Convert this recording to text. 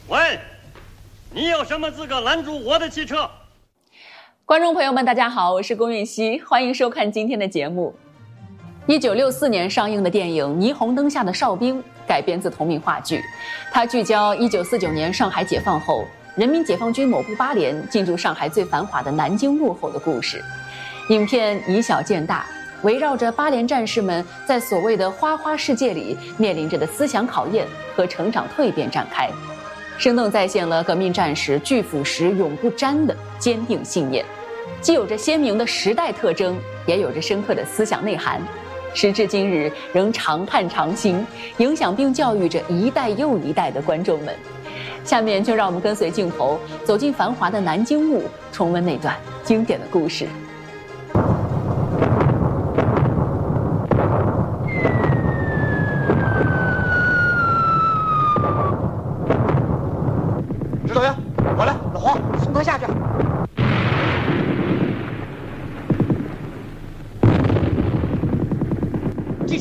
喂，你有什么资格拦住我的汽车？ 观众朋友们，大家好，我是龚允熙，欢迎收看今天的节目。1964年上映的电影《霓虹灯下的哨兵》改编自同名话剧，它聚焦1949年上海解放后，人民解放军某部8连进驻上海最繁华的南京路后的故事。影片以小见大，围绕着8连战士们在所谓的花花世界里面临着的思想考验和成长蜕变展开，生动再现了革命战士拒腐蚀永不沾的坚定信念，既有着鲜明的时代特征，也有着深刻的思想内涵，时至今日仍常看常新，影响并教育着一代又一代的观众们。下面就让我们跟随镜头走进繁华的南京路，重温那段经典的故事。 指导员，我来，老黄，送他下去。